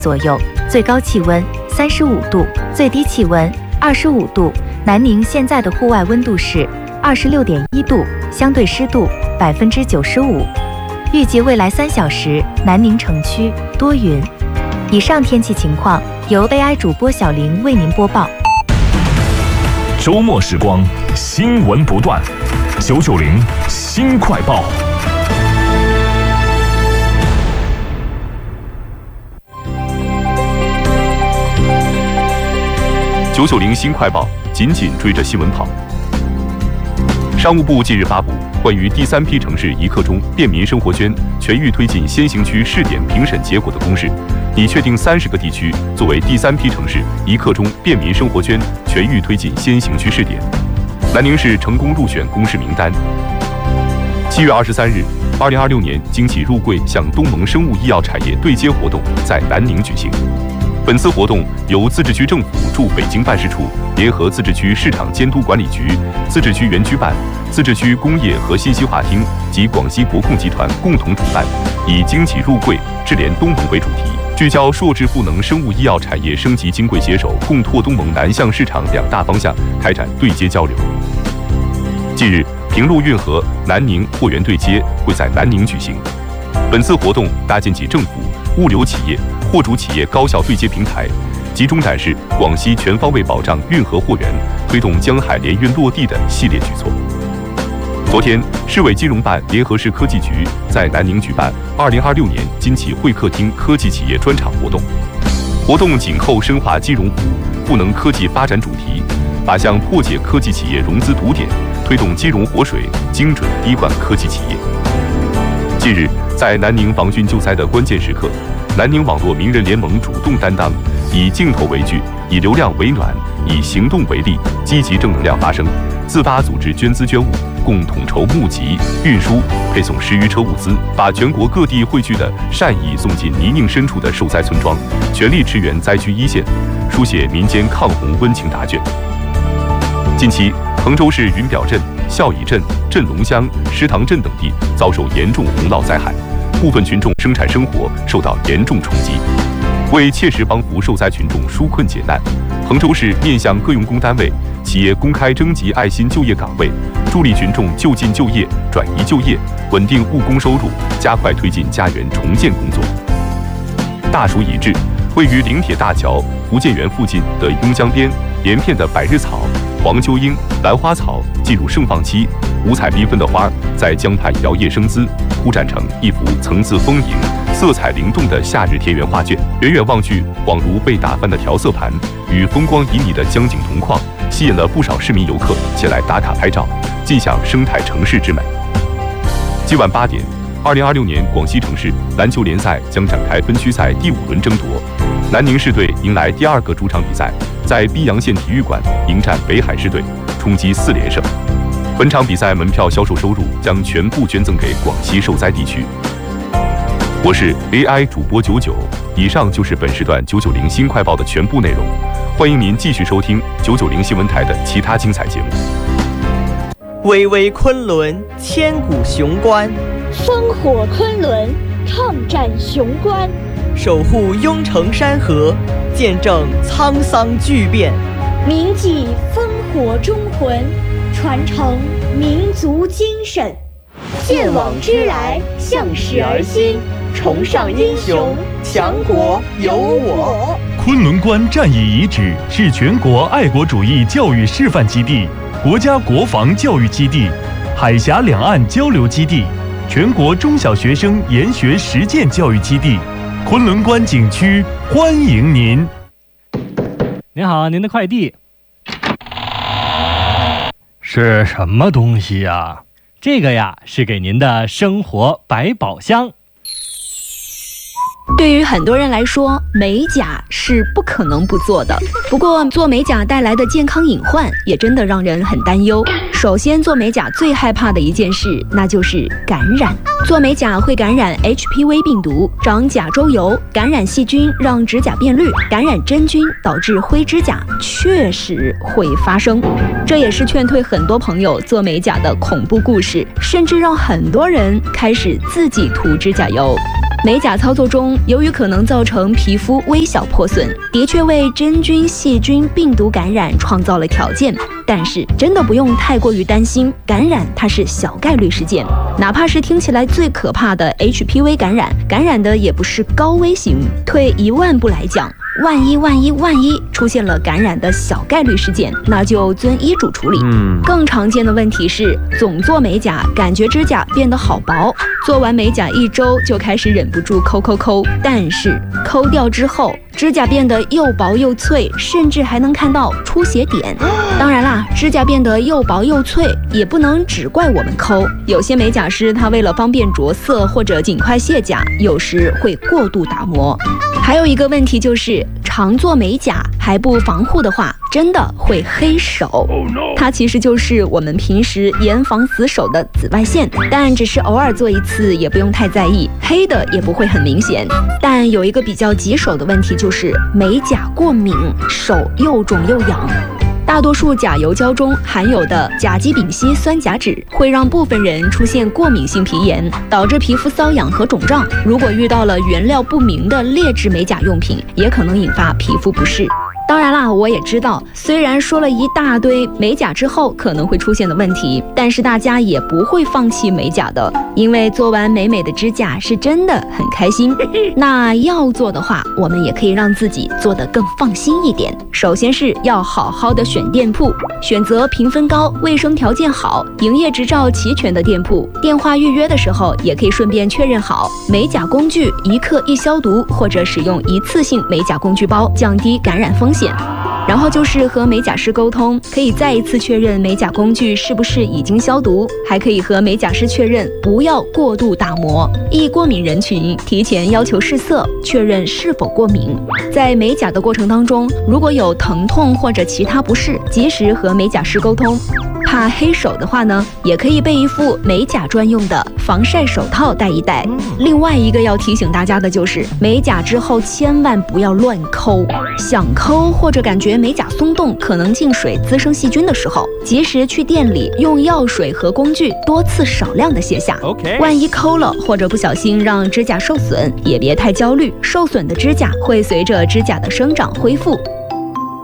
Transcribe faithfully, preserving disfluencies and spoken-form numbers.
左右，最高气温三十五度，最低气温二十五度。南宁现在的户外温度是二十六点一度，相对湿度百分之九十五。预计未来三小时，南宁城区多云。以上天气情况由 A I 主播小林为您播报。 周末时光，新闻不断，九九零新快报。 九九零新快报，紧紧追着新闻跑。商务部近日发布关于第三批城市一刻钟便民生活圈全域推进先行区试点评审结果的公示，拟确定三十个地区作为第三批城市一刻钟便民生活圈全域推进先行区试点。南宁市成功入选公示名单。七月二十三日，二零二六年经济入柜向东盟生物医药产业对接活动在南宁举行。本次活动由自治区政府驻北京办事处联合自治区市场监督管理局、自治区园区办、自治区工业和信息化厅及广西博控集团共同主办，以经济入柜、智联东盟为主题，聚焦硕智赋能生物医药产业升级金柜携手共拓东盟南向市场两大方向，开展对接交流。近日，平陆运河南宁货源对接会在南宁举行。本次活动搭建起政府、物流企业、货主企业高效对接平台，集中展示广西全方位保障运河货源、推动江海联运落地的系列举措。昨天，市委金融办联合市科技局在南宁举办二零二六年金企会客厅科技企业专场活动。活动紧扣深化金融服务、赋能科技发展主题，靶向破解科技企业融资堵点，推动金融活水，精准滴灌科技企业。近日，在南宁防汛救灾的关键时刻，南宁网络名人联盟主动担当，以镜头为剧，以流量为暖，以行动为力，积极正能量发声，自发组织捐资捐物，共统筹募集、运输、配送十余车物资，把全国各地汇聚的善意送进泥泞深处的受灾村庄，全力驰援灾区一线，书写民间抗洪温情答卷。近期，衡州市云表镇、孝义镇、镇龙乡、石塘镇等地遭受严重洪涝灾害，部分群众生产生活受到严重冲击。为切实帮扶受灾群众纾困解难，衡州市面向各用工单位、企业公开征集爱心就业岗位，助力群众就近就业、转移就业，稳定务工收入，加快推进家园重建工作。大暑已至，位于临铁大桥、福建园附近的邕江边，连片的百日草、黄秋英、兰花草进入盛放期，五彩缤纷的花在江畔摇曳生姿，铺展成一幅层次丰盈、色彩灵动的夏日田园画卷。远远望去，恍如被打翻的调色盘，与风光旖旎的江景同框，吸引了不少市民游客前来打卡拍照，尽享生态城市之美。今晚八点，二零二六年广西城市篮球联赛将展开分区赛第五轮争夺。南宁市队迎来第二个主场比赛，在逼阳县体育馆迎战北海市队，冲击四连胜。本场比赛门票销售收入将全部捐赠给广西受灾地区。我是 A I 主播九九，以上就是本时段九九零新快报的全部内容。欢迎您继续收听九九零新闻台的其他精彩节目。 巍巍昆仑，千古雄关； 烽火昆仑，抗战雄关； 守护雍城山河，见证沧桑巨变； 铭记烽火忠魂，传承民族精神；见往知来，向史而新，崇尚英雄，强国有我。 昆仑关战役遗址是全国爱国主义教育示范基地、国家国防教育基地、海峡两岸交流基地、全国中小学生研学实践教育基地。昆仑关景区欢迎您。 您好，您的快递是什么东西呀？ 这个呀，是给您的生活百宝箱。 对于很多人来说，美甲是不可能不做的。不过，做美甲带来的健康隐患也真的让人很担忧。首先，做美甲最害怕的一件事，那就是感染。做美甲会感染 H P V 病毒，长甲周疣，感染细菌让指甲变绿，感染真菌导致灰指甲，确实会发生。这也是劝退很多朋友做美甲的恐怖故事，甚至让很多人开始自己涂指甲油。美甲操作中由于可能造成皮肤微小破损，的确为真菌、细菌、病毒感染创造了条件。但是真的不用太过于担心，感染它是小概率事件。哪怕是听起来最可怕的 H P V 感染，感染的也不是高危型。退一万步来讲，万一万一万一出现了感染的小概率事件，那就遵医嘱处理。嗯，更常见的问题是总做美甲，感觉指甲变得好薄，做完美甲一周就开始忍不住抠抠抠，但是抠掉之后，指甲变得又薄又脆，甚至还能看到出血点。当然啦，指甲变得又薄又脆，也不能只怪我们抠。有些美甲师他为了方便着色或者尽快卸甲，有时会过度打磨。还有一个问题就是，常做美甲还不防护的话，真的会黑手。它其实就是我们平时严防死手的紫外线，但只是偶尔做一次，也不用太在意，黑的也不会很明显。但有一个比较棘手的问题就是美甲过敏，手又肿又痒。大多数甲油胶中含有的甲基丙烯酸甲酯会让部分人出现过敏性皮炎，导致皮肤瘙痒和肿胀。如果遇到了原料不明的劣质美甲用品，也可能引发皮肤不适。当然啦，我也知道，虽然说了一大堆美甲之后可能会出现的问题，但是大家也不会放弃美甲的，因为做完美美的指甲是真的很开心。那要做的话，我们也可以让自己做得更放心一点。首先是要好好的选店铺，选择评分高、卫生条件好、营业执照齐全的店铺。电话预约的时候，也可以顺便确认好美甲工具一克一消毒，或者使用一次性美甲工具包，降低感染风险。然后就是和美甲师沟通，可以再一次确认美甲工具是不是已经消毒，还可以和美甲师确认不要过度打磨。易过敏人群提前要求试色，确认是否过敏。在美甲的过程当中，如果有疼痛或者其他不适，及时和美甲师沟通。怕黑手的话呢，也可以备一副美甲专用的防晒手套戴一戴。另外一个要提醒大家的就是，美甲之后千万不要乱抠，想抠或者感觉美甲松动可能进水滋生细菌的时候，及时去店里用药水和工具多次少量的卸下。OK， 万一抠了或者不小心让指甲受损，也别太焦虑，受损的指甲会随着指甲的生长恢复。